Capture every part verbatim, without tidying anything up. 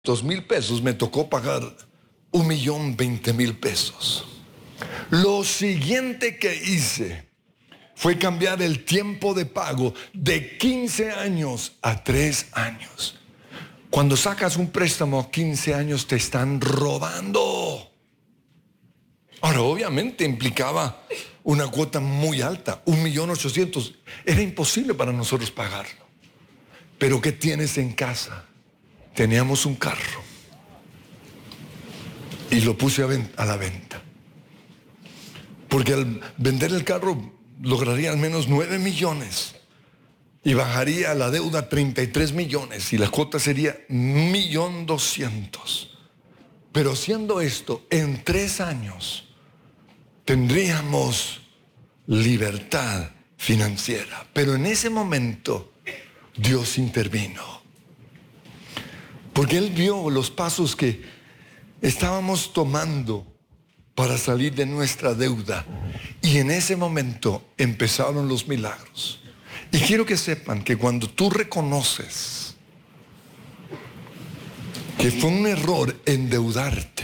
dos mil pesos, me tocó pagar un millón veinte mil pesos. Lo siguiente que hice fue cambiar el tiempo de pago de quince años a tres años. Cuando sacas un préstamo a quince años te están robando. Ahora, obviamente implicaba una cuota muy alta, un millón ochocientos. Era imposible para nosotros pagarlo. Pero ¿qué tienes en casa? Teníamos un carro y lo puse a, ven- a la venta. Porque al vender el carro lograría al menos nueve millones y bajaría la deuda a treinta y tres millones y la cuota sería un millón doscientos. Pero haciendo esto, en tres años tendríamos libertad financiera. Pero en ese momento Dios intervino. Porque Él vio los pasos que estábamos tomando para salir de nuestra deuda. Y en ese momento empezaron los milagros. Y quiero que sepan que cuando tú reconoces que fue un error endeudarte,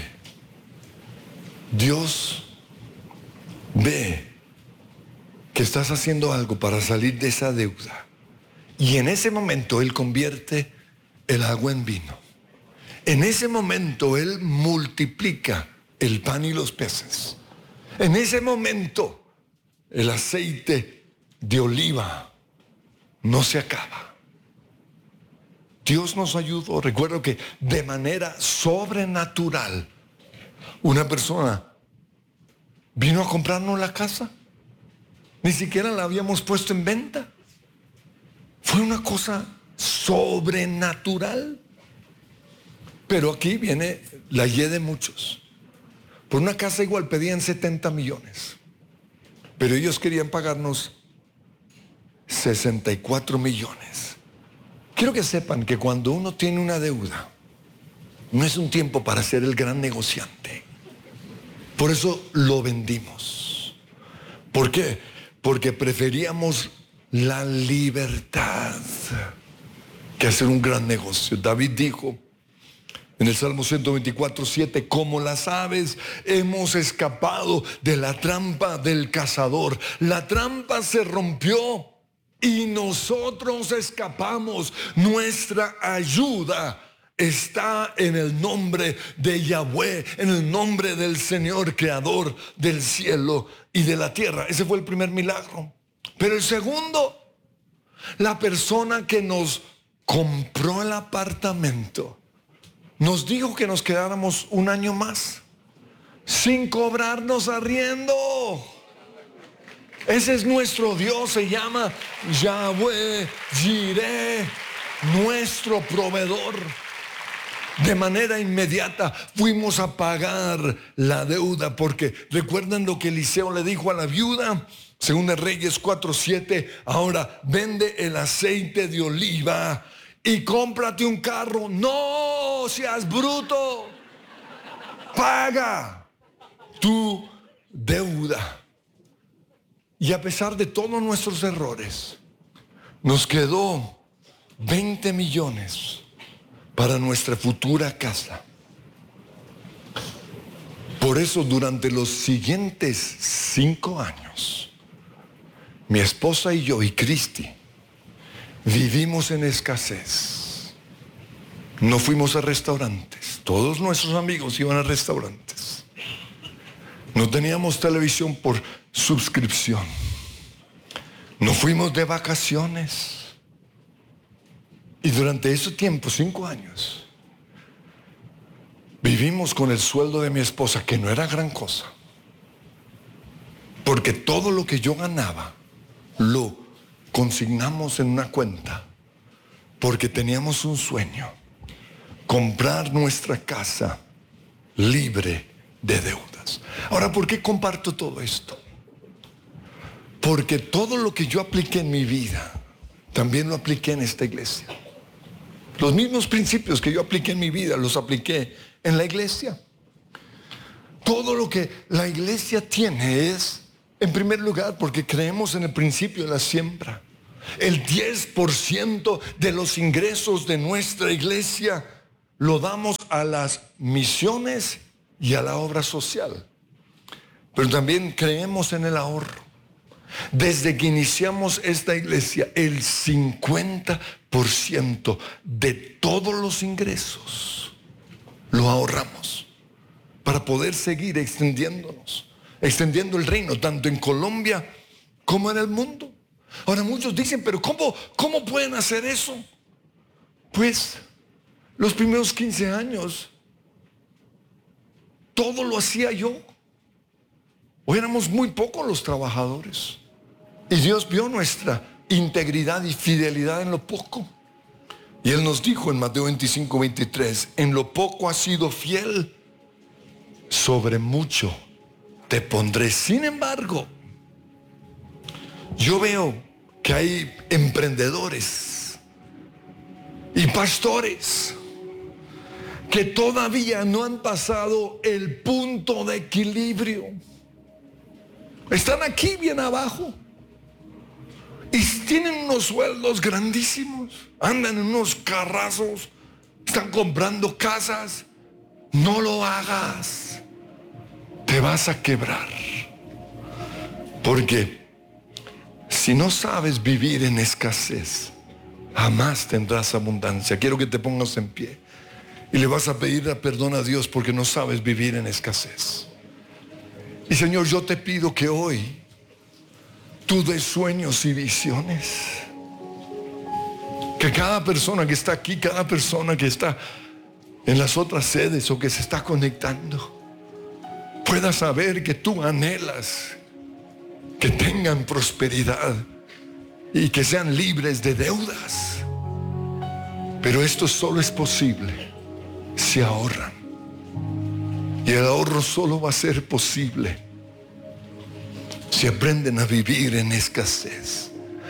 Dios ve que estás haciendo algo para salir de esa deuda. Y en ese momento Él convierte el agua en vino. En ese momento Él multiplica el pan y los peces. En ese momento el aceite de oliva no se acaba. Dios nos ayudó. Recuerdo que de manera sobrenatural una persona vino a comprarnos la casa. Ni siquiera la habíamos puesto en venta. Fue una cosa sobrenatural. Pero aquí viene la Y de muchos. Por una casa igual pedían setenta millones. Pero ellos querían pagarnos sesenta y cuatro millones. Quiero que sepan que cuando uno tiene una deuda, no es un tiempo para ser el gran negociante. Por eso lo vendimos. ¿Por qué? Porque preferíamos la libertad que hacer un gran negocio. David dijo en el Salmo ciento veinticuatro, siete, como las aves hemos escapado de la trampa del cazador. La trampa se rompió y nosotros escapamos. Nuestra ayuda está en el nombre de Yahweh, en el nombre del Señor, creador del cielo y de la tierra. Ese fue el primer milagro. Pero el segundo, la persona que nos compró el apartamento nos dijo que nos quedáramos un año más sin cobrarnos arriendo. Ese es nuestro Dios, se llama Yahweh Jireh, nuestro proveedor. De manera inmediata fuimos a pagar la deuda, porque recuerdan lo que Eliseo le dijo a la viuda, según Reyes cuatro siete, ahora vende el aceite de oliva y cómprate un carro. No seas bruto, paga tu deuda. Y a pesar de todos nuestros errores, nos quedó veinte millones para nuestra futura casa. Por eso durante los siguientes cinco años, mi esposa y yo y Cristi vivimos en escasez. No fuimos a restaurantes. Todos nuestros amigos iban a restaurantes. No teníamos televisión por suscripción. No fuimos de vacaciones. Y durante ese tiempo, cinco años, vivimos con el sueldo de mi esposa, que no era gran cosa. Porque todo lo que yo ganaba lo consignamos en una cuenta, porque teníamos un sueño: comprar nuestra casa libre de deudas. Ahora, ¿por qué comparto todo esto? Porque todo lo que yo apliqué en mi vida, también lo apliqué en esta iglesia. Los mismos principios que yo apliqué en mi vida, los apliqué en la iglesia. Todo lo que la iglesia tiene es, en primer lugar, porque creemos en el principio de la siembra. El diez por ciento de los ingresos de nuestra iglesia lo damos a las misiones y a la obra social. Pero también creemos en el ahorro. Desde que iniciamos esta iglesia, el cincuenta por ciento de todos los ingresos lo ahorramos para poder seguir extendiéndonos, extendiendo el reino, tanto en Colombia como en el mundo. Ahora muchos dicen, pero ¿cómo, cómo pueden hacer eso? Pues los primeros quince años, todo lo hacía yo. Hoy éramos muy pocos los trabajadores. Y Dios vio nuestra integridad y fidelidad en lo poco. Y Él nos dijo en Mateo veinticinco, veintitrés, en lo poco has sido fiel, sobre mucho te pondré. Sin embargo, yo veo que hay emprendedores y pastores que todavía no han pasado el punto de equilibrio. Están aquí bien abajo y tienen unos sueldos grandísimos, andan en unos carrazos, están comprando casas. No lo hagas, te vas a quebrar, porque si no sabes vivir en escasez, jamás tendrás abundancia. Quiero que te pongas en pie y le vas a pedir perdón a Dios porque no sabes vivir en escasez. Y Señor, yo te pido que hoy tú des sueños y visiones. Que cada persona que está aquí, cada persona que está en las otras sedes o que se está conectando, pueda saber que tú anhelas que tengan prosperidad y que sean libres de deudas. Pero esto solo es posible si ahorran. Y el ahorro solo va a ser posible si aprenden a vivir en escasez.